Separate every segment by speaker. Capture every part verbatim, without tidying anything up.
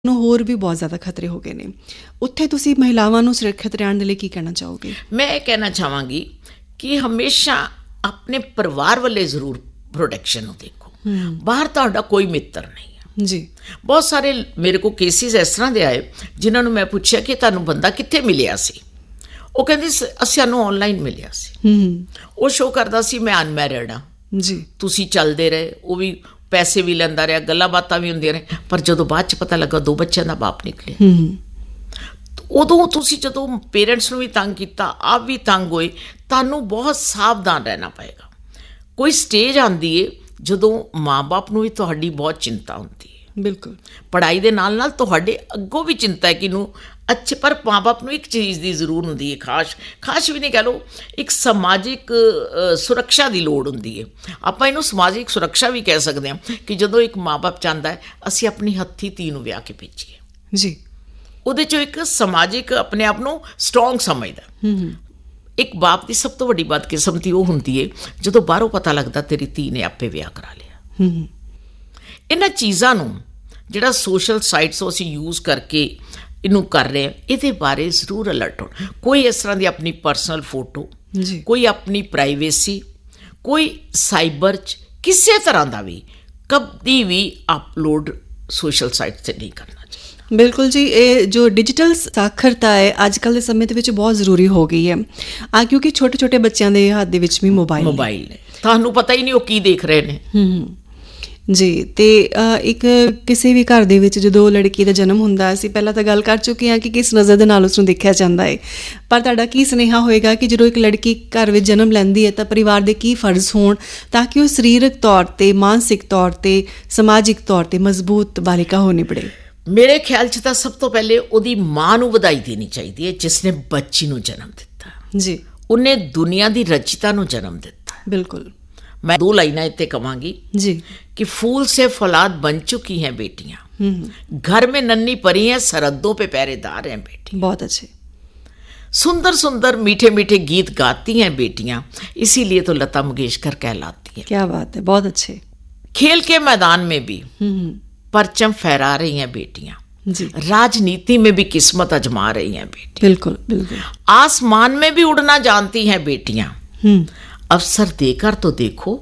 Speaker 1: ਨੂੰ ਹੋਰ ਵੀ ਬਹੁਤ ਜ਼ਿਆਦਾ ਖਤਰੇ ਹੋ ਗਏ ਨੇ। ਉੱਥੇ ਤੁਸੀਂ ਮਹਿਲਾਵਾਂ ਨੂੰ ਸੁਰੱਖਿਅਤ ਰਹਿਣ ਦੇ ਲਈ ਕੀ ਕਹਿਣਾ ਚਾਹੋਗੇ?
Speaker 2: ਮੈਂ ਇਹ ਕਹਿਣਾ ਚਾਹਾਂਗੀ ਕਿ ਹਮੇਸ਼ਾ ਆਪਣੇ ਪਰਿਵਾਰ ਵੱਲੇ ਜ਼ਰੂਰ ਪ੍ਰੋਟੈਕਸ਼ਨ ਨੂੰ ਦੇਖੋ। ਬਾਹਰ ਤੁਹਾਡਾ ਕੋਈ ਮਿੱਤਰ ਨਹੀਂ ਹੈ
Speaker 1: ਜੀ।
Speaker 2: ਬਹੁਤ ਸਾਰੇ ਮੇਰੇ ਕੋਲ ਕੇਸਿਸ ਇਸ ਤਰ੍ਹਾਂ ਦੇ ਆਏ ਜਿਨ੍ਹਾਂ ਨੂੰ ਮੈਂ ਪੁੱਛਿਆ ਕਿ ਤੁਹਾਨੂੰ ਬੰਦਾ ਕਿੱਥੇ ਮਿਲਿਆ ਸੀ, ਉਹ ਕਹਿੰਦੇ ਅਸੀਂ ਸਾਨੂੰ ਆਨਲਾਈਨ ਮਿਲਿਆ ਸੀ। ਉਹ ਸ਼ੋਅ ਕਰਦਾ ਸੀ ਮੈਂ ਅਨਮੈਰਿਡ ਹਾਂ
Speaker 1: ਜੀ,
Speaker 2: ਤੁਸੀਂ ਚੱਲਦੇ ਰਹੇ, ਉਹ ਵੀ ਪੈਸੇ ਵੀ ਲੈਂਦਾ ਰਿਹਾ, ਗੱਲਾਂ ਬਾਤਾਂ ਵੀ ਹੁੰਦੀਆਂ ਰਹੇ, ਪਰ ਜਦੋਂ ਬਾਅਦ 'ਚ ਪਤਾ ਲੱਗਾ ਦੋ ਬੱਚਿਆਂ ਦਾ ਬਾਪ ਨਿਕਲਿਆ, ਉਦੋਂ ਤੁਸੀਂ ਜਦੋਂ ਪੇਰੈਂਟਸ ਨੂੰ ਵੀ ਤੰਗ ਕੀਤਾ, ਆਪ ਵੀ ਤੰਗ ਹੋਏ, ਤੁਹਾਨੂੰ ਬਹੁਤ ਸਾਵਧਾਨ ਰਹਿਣਾ ਪਏਗਾ। ਕੋਈ ਸਟੇਜ ਆਉਂਦੀ ਹੈ ਜਦੋਂ ਮਾਂ ਬਾਪ ਨੂੰ ਵੀ ਤੁਹਾਡੀ ਬਹੁਤ ਚਿੰਤਾ ਹੁੰਦੀ ਹੈ।
Speaker 1: ਬਿਲਕੁਲ,
Speaker 2: ਪੜ੍ਹਾਈ ਦੇ ਨਾਲ ਨਾਲ ਤੁਹਾਡੇ ਅੱਗੋਂ ਵੀ ਚਿੰਤਾ ਹੈ ਕਿ ਨੂੰ ਅੱਛੇ, ਪਰ ਮਾਂ ਬਾਪ ਨੂੰ ਇੱਕ ਚੀਜ਼ ਦੀ ਜ਼ਰੂਰ ਹੁੰਦੀ ਹੈ, ਖਾਸ ਖਾਸ ਵੀ ਨਹੀਂ ਕਹਿ ਲਓ, ਇੱਕ ਸਮਾਜਿਕ ਸੁਰੱਖਿਆ ਦੀ ਲੋੜ ਹੁੰਦੀ ਹੈ। ਆਪਾਂ ਇਹਨੂੰ ਸਮਾਜਿਕ ਸੁਰੱਖਿਆ ਵੀ ਕਹਿ ਸਕਦੇ ਹਾਂ ਕਿ ਜਦੋਂ ਇੱਕ ਮਾਂ ਬਾਪ ਚਾਹੁੰਦਾ ਹੈ ਅਸੀਂ ਆਪਣੀ ਹੱਥੀ ਧੀ ਨੂੰ ਵਿਆਹ ਕੇ ਭੇਜੀਏ
Speaker 1: ਜੀ,
Speaker 2: ਉਹਦੇ 'ਚੋਂ ਇੱਕ ਸਮਾਜਿਕ ਆਪਣੇ ਆਪ ਨੂੰ ਸਟਰੋਂਗ ਸਮਝਦਾ। ਇੱਕ ਬਾਪ ਦੀ ਸਭ ਤੋਂ ਵੱਡੀ ਬਦਕਿਸਮਤੀ ਉਹ ਹੁੰਦੀ ਹੈ ਜਦੋਂ ਬਾਹਰੋਂ ਪਤਾ ਲੱਗਦਾ ਤੇਰੀ ਧੀ ਨੇ ਆਪੇ ਵਿਆਹ ਕਰਾ ਲਿਆ। ਇਹਨਾਂ ਚੀਜ਼ਾਂ ਨੂੰ ਜਿਹੜਾ ਸੋਸ਼ਲ ਸਾਈਟਸ ਅਸੀਂ ਯੂਜ਼ ਕਰਕੇ ਇਹਨੂੰ ਕਰ ਰਹੇ ਹਾਂ, ਇਹਦੇ ਬਾਰੇ ਜ਼ਰੂਰ ਅਲਰਟ ਹੋਣ। ਕੋਈ ਇਸ ਤਰ੍ਹਾਂ ਦੀ ਆਪਣੀ ਪਰਸਨਲ ਫੋਟੋ, ਕੋਈ ਆਪਣੀ ਪ੍ਰਾਈਵੇਸੀ, ਕੋਈ ਸਾਈਬਰ 'ਚ ਕਿਸੇ ਤਰ੍ਹਾਂ ਦਾ ਵੀ ਕਦੀ ਵੀ ਅਪਲੋਡ ਸੋਸ਼ਲ ਸਾਈਟ 'ਤੇ ਨਹੀਂ ਕਰਨਾ।
Speaker 1: ਬਿਲਕੁਲ ਜੀ, ਇਹ ਜੋ ਡਿਜੀਟਲ ਸਾਖਰਤਾ ਹੈ ਅੱਜ ਕੱਲ੍ਹ ਦੇ ਸਮੇਂ ਦੇ ਵਿੱਚ ਬਹੁਤ ਜ਼ਰੂਰੀ ਹੋ ਗਈ ਹੈ ਆ, ਕਿਉਂਕਿ ਛੋਟੇ ਛੋਟੇ ਬੱਚਿਆਂ ਦੇ ਹੱਥ ਦੇ ਵਿੱਚ ਵੀ ਮੋਬਾਈਲ
Speaker 2: ਮੋਬਾਈਲ ਨੇ, ਤੁਹਾਨੂੰ ਪਤਾ ਹੀ ਨਹੀਂ ਉਹ ਕੀ ਦੇਖ ਰਹੇ ਨੇ।
Speaker 1: ਜੀ। ਅਤੇ ਇੱਕ ਕਿਸੇ ਵੀ ਘਰ ਦੇ ਵਿੱਚ ਜਦੋਂ ਲੜਕੀ ਦਾ ਜਨਮ ਹੁੰਦਾ, ਅਸੀਂ ਪਹਿਲਾਂ ਤਾਂ ਗੱਲ ਕਰ ਚੁੱਕੇ ਹਾਂ ਕਿ ਕਿਸ ਨਜ਼ਰ ਦੇ ਨਾਲ ਉਸਨੂੰ ਦੇਖਿਆ ਜਾਂਦਾ ਹੈ, ਪਰ ਤੁਹਾਡਾ ਕੀ ਸੁਨੇਹਾ ਹੋਏਗਾ ਕਿ ਜਦੋਂ ਇੱਕ ਲੜਕੀ ਘਰ ਵਿੱਚ ਜਨਮ ਲੈਂਦੀ ਹੈ ਤਾਂ ਪਰਿਵਾਰ ਦੇ ਕੀ ਫਰਜ਼ ਹੋਣ ਤਾਂ ਕਿ ਉਹ ਸਰੀਰਕ ਤੌਰ 'ਤੇ, ਮਾਨਸਿਕ ਤੌਰ 'ਤੇ, ਸਮਾਜਿਕ ਤੌਰ 'ਤੇ ਮਜ਼ਬੂਤ ਬਾਲਿਕਾ ਹੋ ਨਿਬੜੇ?
Speaker 2: ਮੇਰੇ ਖਿਆਲ 'ਚ ਤਾਂ ਸਭ ਤੋਂ ਪਹਿਲੇ ਉਹਦੀ ਮਾਂ ਨੂੰ ਵਧਾਈ ਦੇਣੀ ਚਾਹੀਦੀ ਹੈ ਜਿਸ ਨੇ ਬੱਚੀ ਨੂੰ ਜਨਮ ਦਿੱਤਾ
Speaker 1: ਜੀ,
Speaker 2: ਉਹਨੇ ਦੁਨੀਆ ਦੀ ਰਚਿਤਾ ਨੂੰ ਜਨਮ ਦਿੱਤਾ।
Speaker 1: ਬਿਲਕੁਲ।
Speaker 2: ਮੈਂ ਦੋ ਲਾਈਨਾਂ ਇੱਥੇ ਕਹਾਂਗੀ
Speaker 1: जी
Speaker 2: कि फूल से फौलाद बन चुकी हैं बेटियां, घर में नन्ही परी हैं, सरहदों पे पहरेदार हैं बेटी।
Speaker 1: बहुत अच्छे।
Speaker 2: सुंदर सुंदर मीठे मीठे गीत गाती हैं बेटियां, इसीलिए तो लता मंगेशकर कहलाती हैं।
Speaker 1: क्या बात है, बहुत अच्छे।
Speaker 2: खेल के मैदान में भी परचम फहरा रही हैं बेटियां
Speaker 1: जी,
Speaker 2: राजनीति में भी किस्मत आजमा रही हैं बेटियां,
Speaker 1: बिल्कुल बिल्कुल।
Speaker 2: आसमान में भी उड़ना जानती हैं बेटियां, अवसर देकर तो देखो,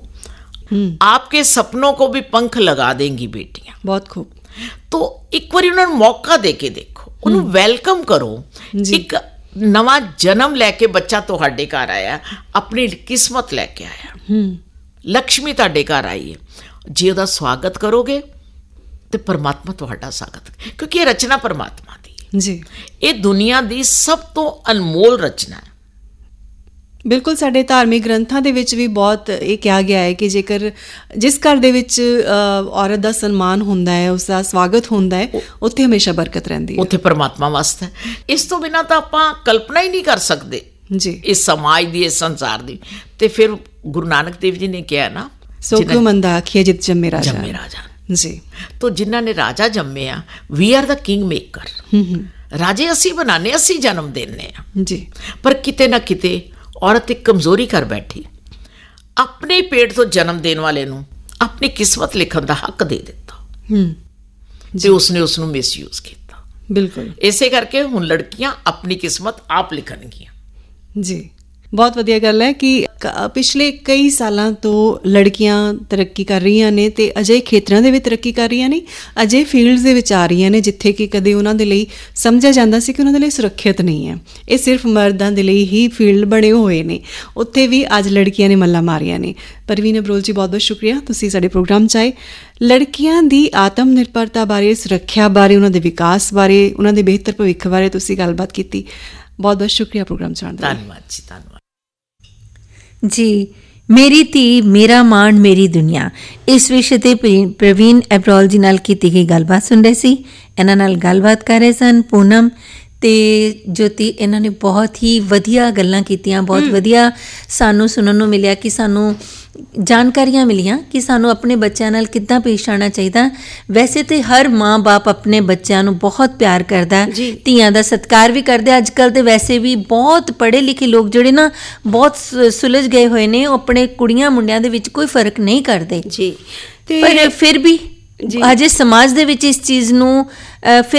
Speaker 2: आपके सपनों को भी पंख लगा देंगी बेटियां।
Speaker 1: बहुत खूब।
Speaker 2: तो एक बार उन्होंने मौका दे के देखो, उन्होंने वेलकम करो। एक नवा जन्म लैके बच्चा तुहाडे घर आया, अपनी किस्मत लैके आया, लक्ष्मी तुहाडे घर आई है। जे उहदा स्वागत करोगे तो परमात्मा तुहाडा स्वागत, क्योंकि ये रचना परमात्मा दी
Speaker 1: जी,
Speaker 2: ये दुनिया दी सब तो अनमोल रचना है।
Speaker 1: ਬਿਲਕੁਲ। ਸਾਡੇ ਧਾਰਮਿਕ ਗ੍ਰੰਥਾਂ ਦੇ ਵਿੱਚ ਵੀ ਬਹੁਤ ਇਹ ਕਿਹਾ ਗਿਆ ਹੈ ਕਿ ਜੇਕਰ ਜਿਸ ਘਰ ਦੇ ਵਿੱਚ ਔਰਤ ਦਾ ਸਨਮਾਨ ਹੁੰਦਾ ਹੈ, ਉਸਦਾ ਸਵਾਗਤ ਹੁੰਦਾ ਹੈ, ਉੱਥੇ ਹਮੇਸ਼ਾ ਬਰਕਤ ਰਹਿੰਦੀ ਹੈ,
Speaker 2: ਉੱਥੇ ਪਰਮਾਤਮਾ ਵਸਦਾ ਹੈ। ਇਸ ਤੋਂ ਬਿਨਾਂ ਤਾਂ ਆਪਾਂ ਕਲਪਨਾ ਹੀ ਨਹੀਂ ਕਰ ਸਕਦੇ
Speaker 1: ਜੀ
Speaker 2: ਇਸ ਸਮਾਜ ਦੀ, ਇਸ ਸੰਸਾਰ ਦੀ। ਤੇ ਫਿਰ ਗੁਰੂ ਨਾਨਕ ਦੇਵ ਜੀ ਨੇ ਕਿਹਾ ਨਾ,
Speaker 1: ਸੋ ਕਿਉ ਮੰਦਾ ਆਖੀਏ ਜਿਤ ਜੰਮੇ ਰਾਜਾ
Speaker 2: ਜੰਮੇ ਰਾਜਾ
Speaker 1: ਜੀ।
Speaker 2: ਤੋ ਜਿਨ੍ਹਾਂ ਨੇ ਰਾਜਾ ਜੰਮੇ ਆ, ਵੀ ਆਰ ਦਾ ਕਿੰਗ ਮੇਕਰ। ਰਾਜੇ ਅਸੀਂ ਬਣਾਉਂਦੇ, ਅਸੀਂ ਜਨਮ ਦਿੰਦੇ ਹਾਂ
Speaker 1: ਜੀ,
Speaker 2: ਪਰ ਕਿਤੇ ਨਾ ਕਿਤੇ ਔਰਤ ਇੱਕ ਕਮਜ਼ੋਰੀ ਕਰ ਬੈਠੀ, ਆਪਣੇ ਪੇਟ ਤੋਂ ਜਨਮ ਦੇਣ ਵਾਲੇ ਨੂੰ ਆਪਣੀ ਕਿਸਮਤ ਲਿਖਣ ਦਾ ਹੱਕ ਦੇ ਦਿੱਤਾ ਤੇ ਉਸਨੇ ਉਸ ਨੂੰ ਮਿਸਯੂਜ਼ ਕੀਤਾ।
Speaker 1: ਬਿਲਕੁਲ।
Speaker 2: ਇਸੇ ਕਰਕੇ ਹੁਣ ਲੜਕੀਆਂ ਆਪਣੀ ਕਿਸਮਤ ਆਪ ਲਿਖਣਗੀਆਂ ਜੀ।
Speaker 1: ਬਹੁਤ ਵਧੀਆ ਗੱਲ ਹੈ ਕਿ ਪਿਛਲੇ ਕਈ ਸਾਲਾਂ ਤੋਂ ਲੜਕੀਆਂ ਤਰੱਕੀ ਕਰ ਰਹੀਆਂ ਨੇ ਅਤੇ ਅਜਿਹੇ ਖੇਤਰਾਂ ਦੇ ਵਿੱਚ ਤਰੱਕੀ ਕਰ ਰਹੀਆਂ ਨੇ, ਅਜਿਹੇ ਫੀਲਡਸ ਦੇ ਵਿੱਚ ਆ ਰਹੀਆਂ ਨੇ ਜਿੱਥੇ ਕਿ ਕਦੇ ਉਹਨਾਂ ਦੇ ਲਈ ਸਮਝਿਆ ਜਾਂਦਾ ਸੀ ਕਿ ਉਹਨਾਂ ਦੇ ਲਈ ਸੁਰੱਖਿਅਤ ਨਹੀਂ ਹੈ, ਇਹ ਸਿਰਫ ਮਰਦਾਂ ਦੇ ਲਈ ਹੀ ਫੀਲਡ ਬਣੇ ਹੋਏ ਨੇ, ਉੱਥੇ ਵੀ ਅੱਜ ਲੜਕੀਆਂ ਨੇ ਮੱਲਾਂ ਮਾਰੀਆਂ ਨੇ। ਪਰਵੀਨ ਅਬਰੋਲ ਜੀ, ਬਹੁਤ ਬਹੁਤ ਸ਼ੁਕਰੀਆ, ਤੁਸੀਂ ਸਾਡੇ ਪ੍ਰੋਗਰਾਮ 'ਚ ਆਏ। ਲੜਕੀਆਂ ਦੀ ਆਤਮ ਨਿਰਭਰਤਾ ਬਾਰੇ, ਸੁਰੱਖਿਆ ਬਾਰੇ, ਉਹਨਾਂ ਦੇ ਵਿਕਾਸ ਬਾਰੇ, ਉਹਨਾਂ ਦੇ ਬਿਹਤਰ ਭਵਿੱਖ ਬਾਰੇ ਤੁਸੀਂ ਗੱਲਬਾਤ ਕੀਤੀ। ਬਹੁਤ ਬਹੁਤ ਸ਼ੁਕਰੀਆ ਪ੍ਰੋਗਰਾਮ 'ਚ ਆਉਣ ਦਾ।
Speaker 2: ਧੰਨਵਾਦ ਜੀ, ਧੰਨਵਾਦ
Speaker 3: ਜੀ। ਮੇਰੀ ਧੀ, ਮੇਰਾ ਮਾਣ, ਮੇਰੀ ਦੁਨੀਆ, ਇਸ ਵਿਸ਼ੇ 'ਤੇ ਪ੍ਰਵੀਨ ਅਬਰੋਲ ਜੀ ਨਾਲ ਕੀਤੀ ਗਈ ਗੱਲਬਾਤ ਸੁਣ ਰਹੇ ਸੀ। ਇਹਨਾਂ ਨਾਲ ਗੱਲਬਾਤ ਕਰ ਰਹੇ ਸਨ ਪੂਨਮ ਅਤੇ ਜੋਤੀ। ਇਹਨਾਂ ਨੇ ਬਹੁਤ ਹੀ ਵਧੀਆ ਗੱਲਾਂ ਕੀਤੀਆਂ, ਬਹੁਤ ਵਧੀਆ ਸਾਨੂੰ ਸੁਣਨ ਨੂੰ ਮਿਲਿਆ ਕਿ ਸਾਨੂੰ ਜਾਣਕਾਰੀਆਂ ਮਿਲੀਆਂ ਕਿ ਸਾਨੂੰ ਆਪਣੇ ਬੱਚਿਆਂ ਨਾਲ ਕਿੱਦਾਂ ਪੇਸ਼ ਆਉਣਾ ਚਾਹੀਦਾ। ਵੈਸੇ ਤਾਂ ਹਰ ਮਾਂ ਬਾਪ ਆਪਣੇ ਬੱਚਿਆਂ ਨੂੰ ਬਹੁਤ ਪਿਆਰ ਕਰਦਾ, ਧੀਆਂ ਦਾ ਸਤਿਕਾਰ ਵੀ ਕਰਦੇ। ਅੱਜ ਕੱਲ੍ਹ ਤਾਂ ਵੈਸੇ ਵੀ ਬਹੁਤ ਪੜ੍ਹੇ ਲਿਖੇ ਲੋਕ ਜਿਹੜੇ ਨਾ ਬਹੁਤ ਸੁਲਝ ਗਏ ਹੋਏ ਨੇ, ਉਹ ਆਪਣੇ ਕੁੜੀਆਂ ਮੁੰਡਿਆਂ ਦੇ ਵਿੱਚ ਕੋਈ ਫਰਕ ਨਹੀਂ ਕਰਦੇ ਜੀ। ਪਰ ਫਿਰ ਵੀ ਅਜੇ ਸਮਾਜ ਦੇ ਵਿੱਚ ਇਸ ਚੀਜ਼ ਨੂੰ ਅ, ਫਿਰ